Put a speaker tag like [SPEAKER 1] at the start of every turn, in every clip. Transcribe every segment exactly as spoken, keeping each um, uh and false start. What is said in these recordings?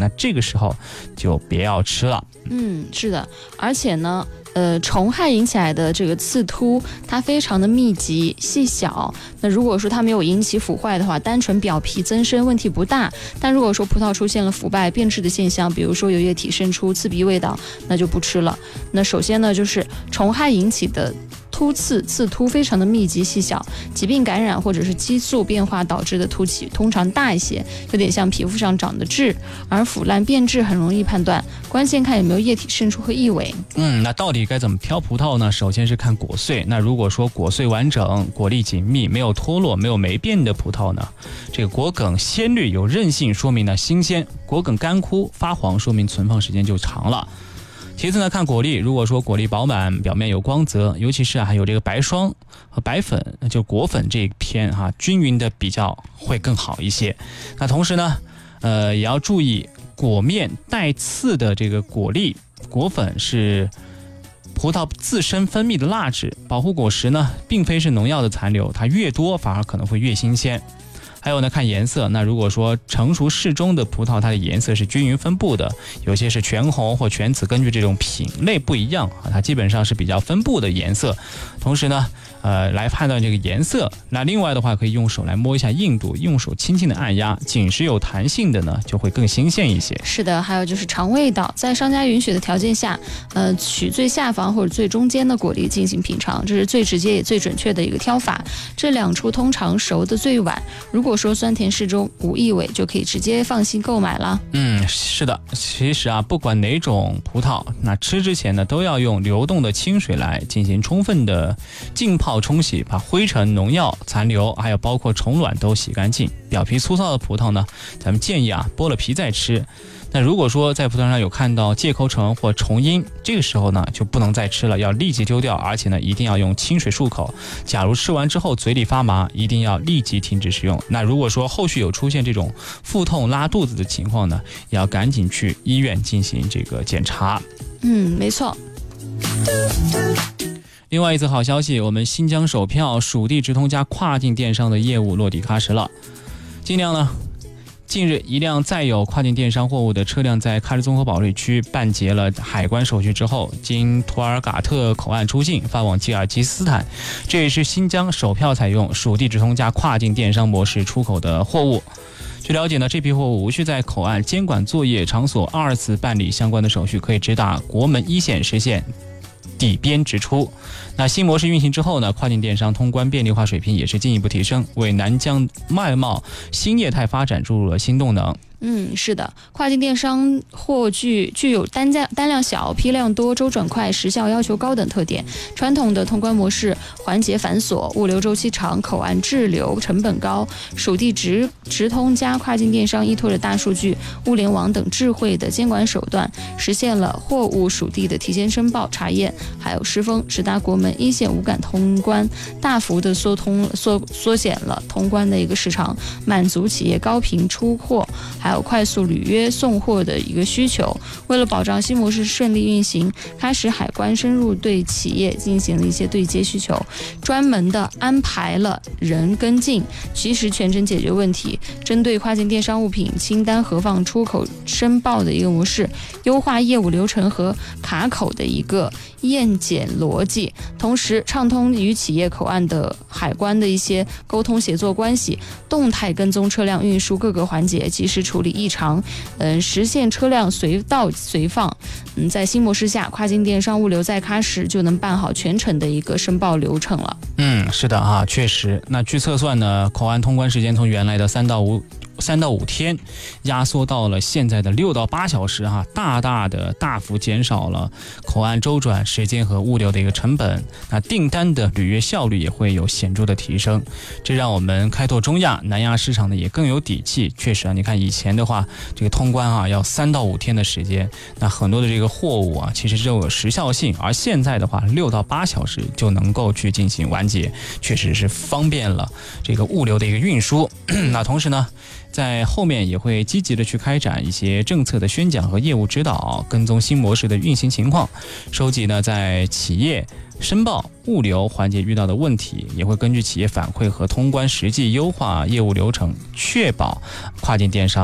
[SPEAKER 1] 那这个时候就别要吃了。
[SPEAKER 2] 嗯，是的，而且呢，呃，虫害引起来的这个刺突，它非常的密集细小。那如果说它没有引起腐坏的话，单纯表皮增生问题不大。但如果说葡萄出现了腐败变质的现象，比如说有液体渗出、刺鼻味道，那就不吃了。那首先呢，就是虫害引起的突刺刺突非常的密集细小，疾病感染或者是激素变化导致的突起通常大一些，有点像皮肤上长的痣，而腐烂变质很容易判断，关键看有没有液体渗出和异味。
[SPEAKER 1] 嗯，那到底该怎么挑葡萄呢？首先是看果穗，那如果说果穗完整、果粒紧密、没有脱落、没有霉变的葡萄呢，这个果梗鲜绿有韧性，说明呢新鲜；果梗干枯发黄，说明存放时间就长了。其次呢，看果粒，如果说果粒饱满，表面有光泽，尤其是还有这个白霜和白粉，就果粉这一片哈、啊，均匀的比较会更好一些。那同时呢，呃，也要注意果面带刺的这个果粒，果粉是葡萄自身分泌的蜡质，保护果实呢，并非是农药的残留，它越多反而可能会越新鲜。还有呢，看颜色。那如果说成熟适中的葡萄，它的颜色是均匀分布的，有些是全红或全紫，根据这种品类不一样啊，它基本上是比较分布的颜色。同时呢，呃，来判断这个颜色。那另外的话，可以用手来摸一下硬度，用手轻轻的按压，紧实有弹性的呢，就会更新鲜一些。
[SPEAKER 2] 是的，还有就是尝味道，在商家允许的条件下，呃，取最下方或者最中间的果粒进行品尝，这是最直接也最准确的一个挑法。这两处通常熟的最晚，如果说酸甜适中无异味，就可以直接放心购买了。
[SPEAKER 1] 嗯，是的，其实啊，不管哪种葡萄，那吃之前呢，都要用流动的清水来进行充分的浸泡冲洗，把灰尘、农药残留还有包括虫卵都洗干净。表皮粗糙的葡萄呢，咱们建议啊剥了皮再吃。那如果说在葡萄上有看到介口虫或虫瘿，这个时候呢就不能再吃了，要立即丢掉，而且呢一定要用清水漱口。假如吃完之后嘴里发麻，一定要立即停止食用。那如果说后续有出现这种腹痛、拉肚子的情况呢，也要赶紧去医院进行这个检查。
[SPEAKER 2] 嗯，没错。
[SPEAKER 1] 另外一则好消息，我们新疆首票属地直通加跨境电商的业务落地喀什了。尽量呢。近日，一辆载有跨境电商货物的车辆在喀什综合保税区办结了海关手续之后，经图尔嘎特口岸出境，发往吉尔吉斯斯坦。这也是新疆首票采用属地直通加跨境电商模式出口的货物。据了解呢，这批货物无需在口岸监管作业场所二次办理相关的手续，可以直达国门一线实现底边直出。那新模式运行之后呢，跨境电商通关便利化水平也是进一步提升，为南疆外贸新业态发展注入了新动能。
[SPEAKER 2] 嗯，是的，跨境电商货具具有单价单量小、批量多、周转快、时效要求高等特点。传统的通关模式环节繁琐，物流周期长，口岸滞留成本高。属地直直通加跨境电商依托着大数据、物联网等智慧的监管手段，实现了货物属地的提前申报、查验，还有失封，直达国门一线无感通关，大幅的缩通缩缩减了通关的一个时长，满足企业高频出货，还有快速履约送货的一个需求。为了保障新模式顺利运行，喀什海关深入对企业进行了一些对接需求，专门的安排了人跟进，及时全程解决问题。针对跨境电商物品清单核放出口申报的一个模式，优化业务流程和卡口的一个验检逻辑，同时畅通与企业口岸的海关的一些沟通协作关系，动态跟踪车辆运输各个环节，及时处理异常，嗯，实现车辆随到随放。嗯，在新模式下，跨境电商物流在喀什就能办好全程的一个申报流程了。
[SPEAKER 1] 嗯，是的啊，确实。那据测算呢，口岸通关时间从原来的三到五。三到五天，压缩到了现在的六到八小时哈、啊，大大的大幅减少了口岸周转时间和物流的一个成本。那订单的履约效率也会有显著的提升，这让我们开拓中亚、南亚市场呢也更有底气。确实啊，你看以前的话，这个通关啊要三到五天的时间，那很多的这个货物啊其实都有时效性，而现在的话六到八小时就能够去进行完结，确实是方便了这个物流的一个运输。那同时呢，在后面也会积极的去开展一些政策的宣讲和业务指导，跟踪新模式的运行情况，收集呢在企业申报、物流环节遇到的问题，也会根据企业反馈和通关实际优化业务流程，确保跨境电商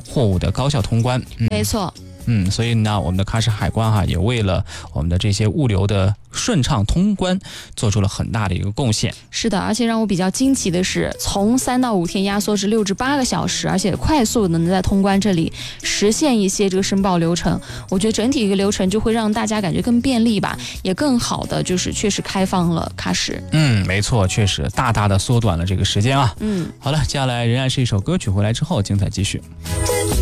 [SPEAKER 1] 货物的高效通关。
[SPEAKER 2] 嗯、没错。
[SPEAKER 1] 嗯，所以呢，我们的喀什海关哈也为了我们的这些物流的顺畅通关做出了很大的一个贡献。
[SPEAKER 2] 是的，而且让我比较惊奇的是，从三到五天压缩至六至八个小时，而且快速的能在通关这里实现一些这个申报流程。我觉得整体一个流程就会让大家感觉更便利吧，也更好的就是确实开放了喀什。
[SPEAKER 1] 嗯，没错，确实大大的缩短了这个时间啊。
[SPEAKER 2] 嗯，
[SPEAKER 1] 好了，接下来仍然是一首歌曲，回来之后精彩继续。